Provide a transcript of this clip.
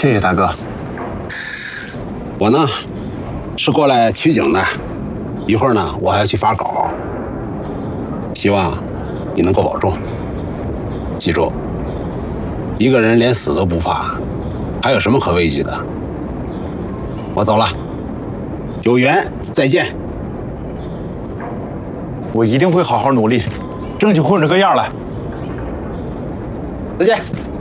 谢谢大哥。 我呢，是过来取景的，一会儿呢，我还要去发稿。希望你能够保重。记住，一个人连死都不怕，还有什么可畏惧的？我走了，有缘再见。 我一定会好好努力，争取混出个样来。 再见。